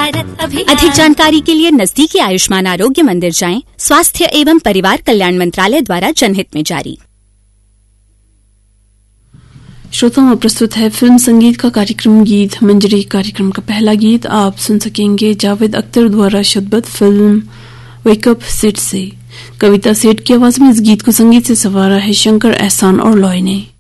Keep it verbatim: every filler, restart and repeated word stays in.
भारत अभियान। अधिक जानकारी के लिए नजदीकी आयुष्मान आरोग्य मंदिर जाएं। स्वास्थ्य एवं परिवार कल्याण मंत्रालय द्वारा जनहित में जारी। श्रोताओं में प्रस्तुत है फिल्म संगीत का कार्यक्रम गीत मंजरी। कार्यक्रम का पहला गीत आप सुन सकेंगे जावेद अख्तर द्वारा शुद्धबद्ध फिल्म वेकअप सेट से। कविता सेठ की आवाज में इस गीत को संगीत से संवारा है शंकर एहसान और लॉय ने।